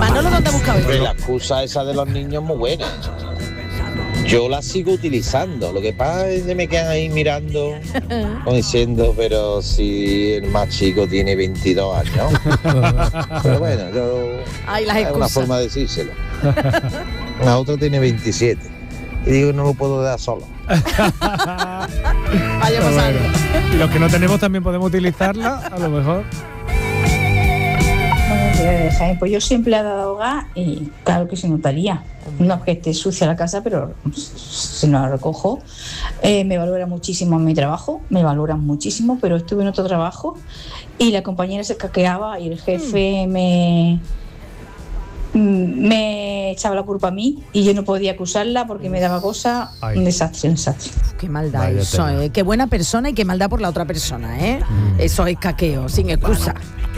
Manolo, ¿dónde ha buscado esto? La excusa esa de los niños es muy buena. Yo la sigo utilizando. Lo que pasa es que me quedan ahí mirando, como diciendo, pero si el más chico tiene 22 años. Pero bueno, Ay, las es una excusas. forma de decírselo. La otra tiene 27. Y digo, no lo puedo dar solo. Vaya Bueno, pasando. y los que no tenemos también podemos utilizarla, a lo mejor. Buenos días, Jaime. Pues yo soy empleada de hogar y claro que se notaría. No es que esté sucia la casa, pero si no la recojo. Me valora muchísimo mi trabajo, me valoran muchísimo, pero estuve en otro trabajo y la compañera se caqueaba y el jefe me echaba la culpa a mí y yo no podía acusarla porque me daba cosa. Ay. Un desastre, un desastre. Qué maldad Vaya eso, tela. qué buena persona y qué maldad por la otra persona, Eso es caqueo, sin excusa.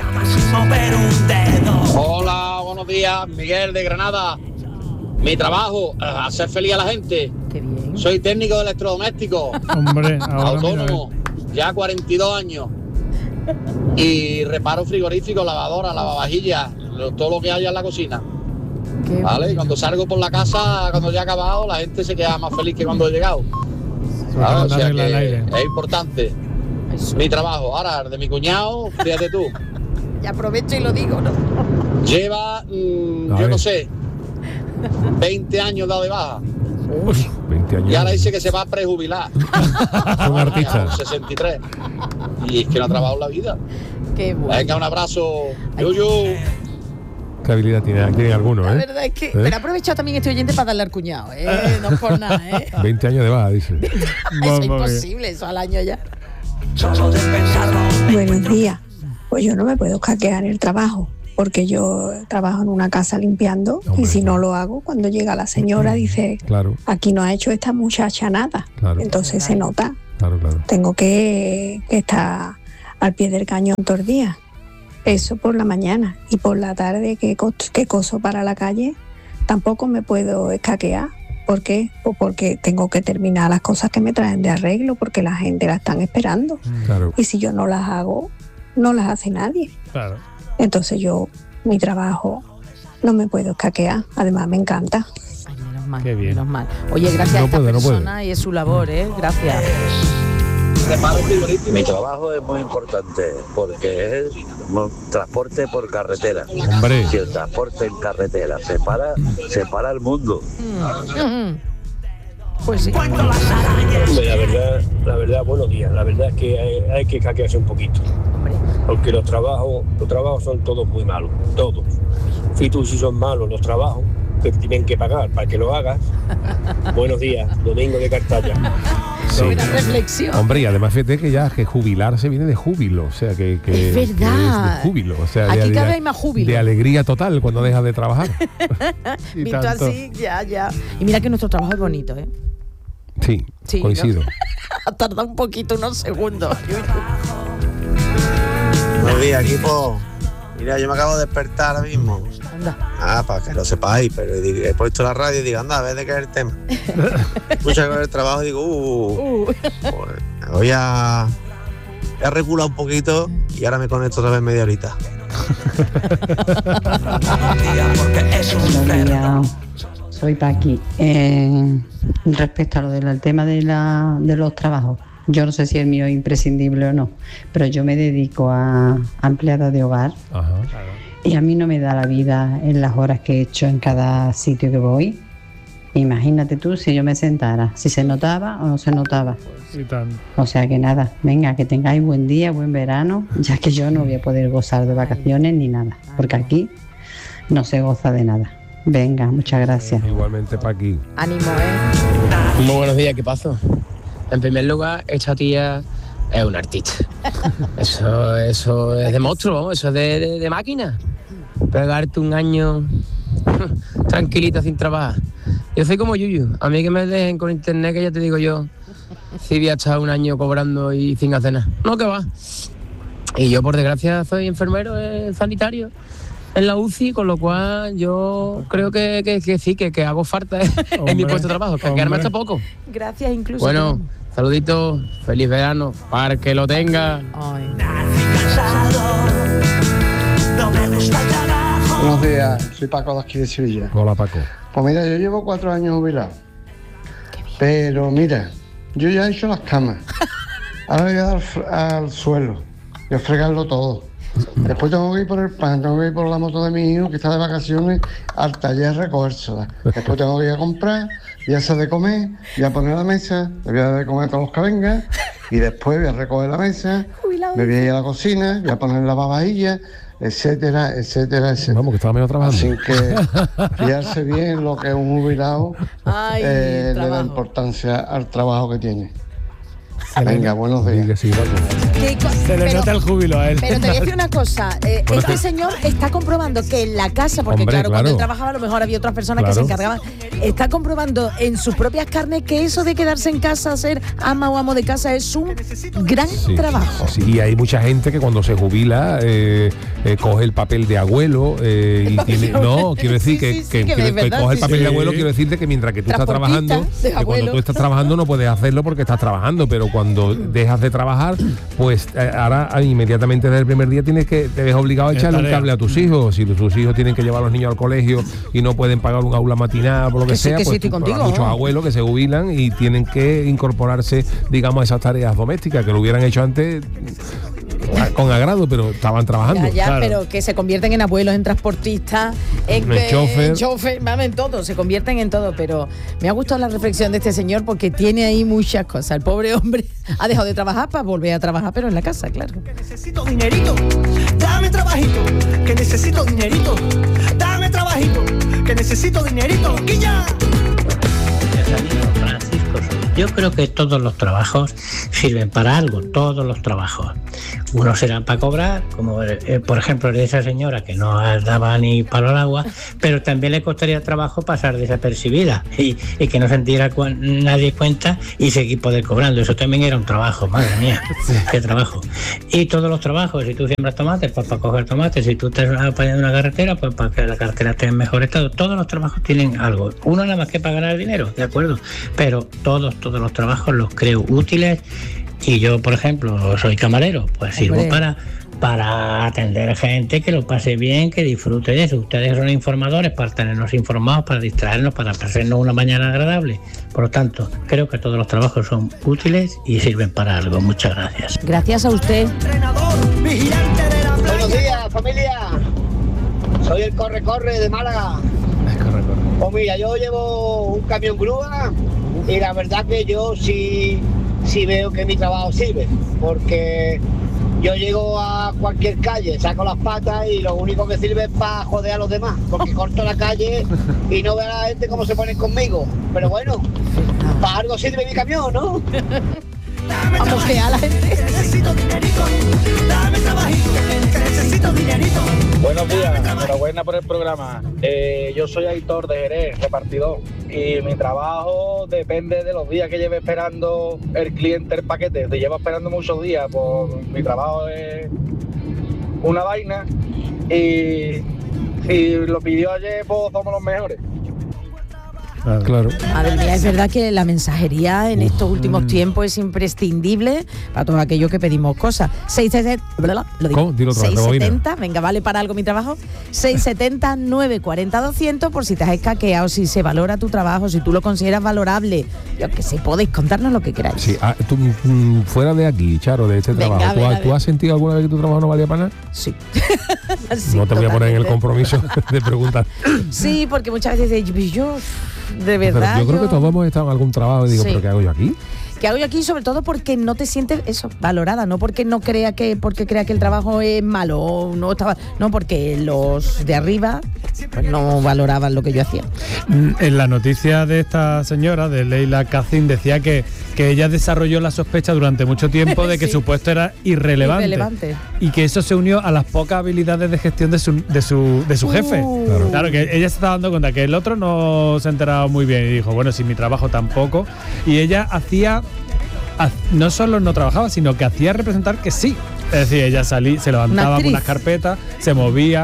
Hola, buenos días, Miguel de Granada. Mi trabajo, hacer feliz a la gente. Qué bien. Soy técnico de electrodoméstico, Hombre, ahora autónomo, ya 42 años. Y reparo frigorífico, lavadora, lavavajillas, todo lo que haya en la cocina. Qué ¿Vale? Y bueno. cuando salgo por la casa, cuando ya he acabado, la gente se queda más feliz que cuando he llegado. Sobre ¿Vale? todo O sea arreglar el aire. que es importante. Eso. Mi trabajo, ahora el de mi cuñado, fíjate tú, Y aprovecho y lo digo, ¿no? lleva, A yo ver. no sé, 20 años dado de baja. Uy, 20 años. Y ahora dice que se va a prejubilar. Un artista. A los 63. Y es que no ha trabajado en la vida. Qué bueno. Venga, un abrazo. Yuyu. ¿Qué habilidad tiene alguno, La verdad es que... Pero he aprovechado también este oyente para darle al cuñado, No es por nada, 20 años de baja, dice. Eso es imposible, eso al año ya. Buenos días. Pues yo no me puedo escaquear el trabajo, porque yo trabajo en una casa limpiando. Hombre, y si claro. no lo hago, cuando llega la señora dice, Claro, aquí no ha hecho esta muchacha nada. claro, Entonces se nota. claro. Tengo que estar al pie del cañón todo el día. Eso por la mañana. Y por la tarde que coso para la calle, tampoco me puedo escaquear. ¿Por qué? Pues porque tengo que terminar las cosas que me traen de arreglo, porque la gente las están esperando. Claro, Y si yo no las hago, no las hace nadie. claro. Entonces yo, mi trabajo, no me puedo escaquear. Además me encanta. Ay, menos mal, Qué bien. menos mal. Oye, gracias No a esta puede, no persona puede. y es su labor, Gracias. Mi trabajo es muy importante porque es transporte por carretera. Hombre. Si el transporte en carretera se para el mundo. Pues sí. La verdad, buenos días. La verdad es que hay que caquearse un poquito. Hombre. Porque los trabajos son todos muy malos. Todos. Fíjate si son malos los trabajos que tienen que pagar para que lo hagas. Buenos días, Domingo de Cartaya. Sí. Buena reflexión. Hombre, y además fíjate que jubilarse viene de júbilo, o sea que Es que verdad. es de júbilo, o sea, Aquí de, cada de- vez hay más júbilo. de alegría total cuando dejas de trabajar. Y Visto tanto. así, ya. Y mira que nuestro trabajo es bonito, Sí, Sí, coincido. Ha tardado un poquito, unos segundos. Buenos días, equipo. Mira, yo me acabo de despertar ahora mismo. Anda. Para que lo sepáis, pero he puesto la radio y digo, anda, a ver de qué es el tema. Escucha con el trabajo y digo, pues, me voy a regular un poquito y ahora me conecto otra vez media horita. Buenos días, soy Paqui. Respecto a lo del tema de los trabajos, yo no sé si el mío es imprescindible o no, pero yo me dedico a empleada de hogar. Ajá. Y a mí no me da la vida en las horas que he hecho en cada sitio que voy. Imagínate tú si yo me sentara, si se notaba o no se notaba. Y tanto. O sea que nada, venga, que tengáis buen día, buen verano, ya que yo no voy a poder gozar de vacaciones ni nada, porque aquí no se goza de nada. Venga, muchas gracias. Igualmente para aquí. Ánimo, Muy buenos días, ¿qué pasó? En primer lugar, esta tía es una artista. Eso es de monstruo, vamos, eso es de máquina. Pegarte un año tranquilita sin trabajar. Yo soy como Yuyu, a mí que me dejen con internet, que ya te digo yo, si voy a estar un año cobrando y sin hacer nada. No, que va. Y yo, por desgracia, soy enfermero sanitario en la UCI, con lo cual yo creo que sí, que hago falta en mi puesto de trabajo, que quedarme hasta poco. Gracias incluso. Bueno, saluditos, feliz verano, para que lo tenga. Buenos días, soy Paco de aquí de Sevilla. Hola, Paco. Pues mira, yo llevo 4 años jubilado. Pero mira, yo ya he hecho las camas. Ahora voy a dar al suelo y a fregarlo todo. Después tengo que ir por el pan, tengo que ir por la moto de mi hijo que está de vacaciones al taller a recogérsela. Después tengo que ir a comprar, voy a hacer de comer, voy a poner la mesa, le voy a dar de comer a todos los que vengan y después voy a recoger la mesa, me voy a ir a la cocina, voy a poner la lavavajilla, etcétera, etcétera, etcétera. Vamos, que estaba medio trabajando. Así que fijarse bien lo que es un jubilado, le da importancia al trabajo que tiene. Venga, buenos días. Se le nota el júbilo a él. Pero te voy a decir una cosa, este señor está comprobando que en la casa, porque Hombre, cuando él trabajaba a lo mejor había otras personas que se encargaban, está comprobando en sus propias carnes que eso de quedarse en casa, ser ama o amo de casa es un gran trabajo. Sí, y hay mucha gente que cuando se jubila coge el papel de abuelo y tiene... No, quiero decir que coge el papel de abuelo, quiero decirte que mientras que tú estás trabajando, que cuando tú estás trabajando no puedes hacerlo porque estás trabajando, pero cuando dejas de trabajar, pues ahora inmediatamente desde el primer día te ves obligado a echarle un cable a tus hijos. Si tus hijos tienen que llevar a los niños al colegio y no pueden pagar un aula matinal por lo que sea, pues hay muchos abuelos que se jubilan y tienen que incorporarse, digamos, a esas tareas domésticas que lo hubieran hecho antes con agrado, pero estaban trabajando. Pero que se convierten en abuelos, en transportistas, en chofer, en todo, se convierten en todo. Pero me ha gustado la reflexión de este señor porque tiene ahí muchas cosas. El pobre hombre ha dejado de trabajar para volver a trabajar, pero en la casa, claro. Que necesito dinerito, dame trabajito, que necesito dinerito, dame trabajito, que necesito dinerito, ¡quilla! Francisco, yo creo que todos los trabajos sirven para algo, todos los trabajos. Unos serán para cobrar, como por ejemplo el de esa señora que no daba ni palo al agua, pero también le costaría trabajo pasar desapercibida y que no sintiera nadie cuenta y seguir poder cobrando. Eso también era un trabajo, madre mía, qué trabajo. Y todos los trabajos, si tú siembras tomates, pues para coger tomates, si tú estás apañando una carretera, pues para que la carretera esté en mejor estado. Todos los trabajos tienen algo. Uno nada más que para ganar dinero, de acuerdo, pero todos los trabajos los creo útiles. Y yo, por ejemplo, soy camarero, pues sirvo para atender gente que lo pase bien, que disfrute de eso. Ustedes son informadores para tenernos informados, para distraernos, para hacernos una mañana agradable. Por lo tanto, creo que todos los trabajos son útiles y sirven para algo. Muchas gracias. Gracias a usted. Buenos días, familia. Soy el Corre de Málaga. Pues mira, yo llevo un camión grúa y la verdad que yo sí veo que mi trabajo sirve, porque yo llego a cualquier calle, saco las patas y lo único que sirve es para joder a los demás, porque corto la calle y no veo a la gente cómo se ponen conmigo. Pero bueno, para algo sirve mi camión, ¿no? Vamos a la gente. Necesito dinerito, dame trabajito, que necesito dinerito. Buenos días, enhorabuena por el programa. Yo soy Aitor de Jerez, repartidor, y mi trabajo depende de los días que lleve esperando el cliente el paquete. Si llevo esperando muchos días, pues mi trabajo es una vaina, y si lo pidió ayer, pues somos los mejores. Claro. Madre mía, es verdad que la mensajería en estos últimos tiempos es imprescindible para todos aquellos que pedimos cosas. 670, venga, vale para algo mi trabajo. 670 940 200 por si te has escaqueado, si se valora tu trabajo, si tú lo consideras valorable. Yo que sé, podéis contarnos lo que queráis. Sí, tú, fuera de aquí, Charo, de este Venga, trabajo, ¿tú has sentido alguna vez que tu trabajo no valía para nada? Sí. Sí, no te voy a poner en el compromiso de preguntar. Sí, porque muchas veces yo de verdad. Pero yo creo que todos hemos estado en algún trabajo y digo, ¿pero qué hago yo aquí? ¿Qué hago yo aquí? Sobre todo porque no te sientes valorada, no porque no crea que el trabajo es malo, o no porque los de arriba pues no valoraban lo que yo hacía. En la noticia de esta señora, de Leila Kazin, decía que ella desarrolló la sospecha durante mucho tiempo de que su puesto era irrelevante y que eso se unió a las pocas habilidades de gestión de su jefe. Claro, que ella se estaba dando cuenta que el otro no se enteraba muy bien y dijo, bueno, si mi trabajo tampoco. Y ella no solo no trabajaba, sino que hacía representar que sí. Es decir, ella se levantaba con las carpetas, se movía,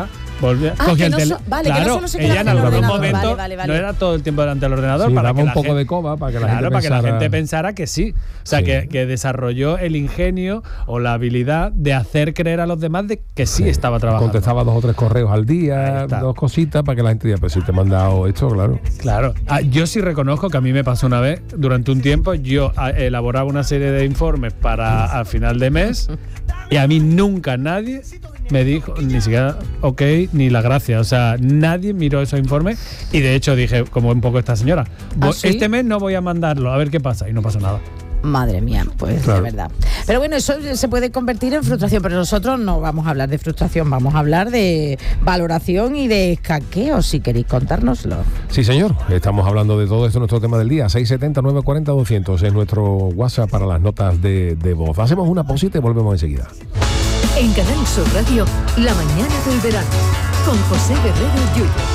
cogía el teléfono. Vale, claro, que no solo se ella en algún momento vale. no era todo el tiempo delante del ordenador. Sí, para daba que un poco de coba para que la gente pensara que sí. O sea, que desarrolló el ingenio o la habilidad de hacer creer a los demás de que sí estaba trabajando. Contestaba 2 o 3 correos al día, 2 cositas para que la gente diga, pues si te he mandado esto, claro. Claro. Yo sí reconozco que a mí me pasó una vez, durante un tiempo, yo elaboraba una serie de informes para al final de mes y a mí nunca nadie me dijo, ni siquiera ok, ni la gracia. O sea, nadie miró esos informes y de hecho dije, como un poco esta señora, este mes no voy a mandarlo, a ver qué pasa. Y no pasó nada. Madre mía, pues claro. De verdad. Pero bueno, eso se puede convertir en frustración, pero nosotros no vamos a hablar de frustración, vamos a hablar de valoración y de escaqueo, si queréis contárnoslo. Sí, señor, estamos hablando de todo esto, nuestro tema del día. 670-940-200 es nuestro WhatsApp para las notas de voz. Hacemos una pausita y volvemos enseguida. En Canal Sur Radio, La Mañana del Verano, con José Guerrero Yuyo.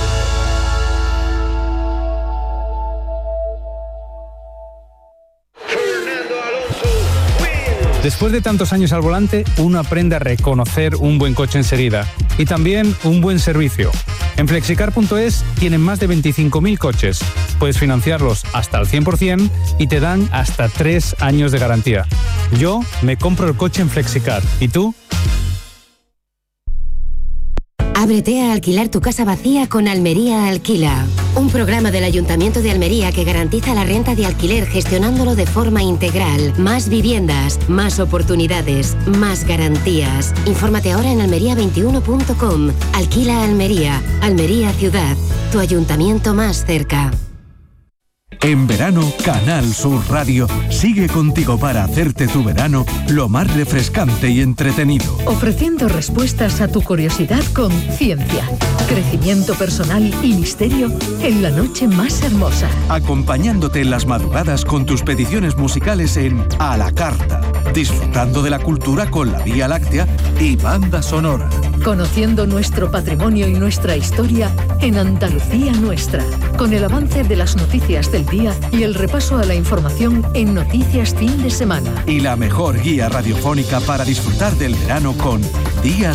Después de tantos años al volante, uno aprende a reconocer un buen coche enseguida y también un buen servicio. En Flexicar.es tienen más de 25.000 coches. Puedes financiarlos hasta al 100% y te dan hasta 3 años de garantía. Yo me compro el coche en Flexicar. ¿Y tú? Ábrete a alquilar tu casa vacía con Almería Alquila. Un programa del Ayuntamiento de Almería que garantiza la renta de alquiler gestionándolo de forma integral. Más viviendas, más oportunidades, más garantías. Infórmate ahora en almería21.com. Alquila Almería. Almería Ciudad. Tu ayuntamiento más cerca. En verano, Canal Sur Radio sigue contigo para hacerte tu verano lo más refrescante y entretenido. Ofreciendo respuestas a tu curiosidad con ciencia, crecimiento personal y misterio en la noche más hermosa. Acompañándote en las madrugadas con tus peticiones musicales en A la Carta. Disfrutando de la cultura con la Vía Láctea y banda sonora. Conociendo nuestro patrimonio y nuestra historia en Andalucía Nuestra. Con el avance de las noticias del día y el repaso a la información en Noticias Fin de Semana. Y la mejor guía radiofónica para disfrutar del verano con Días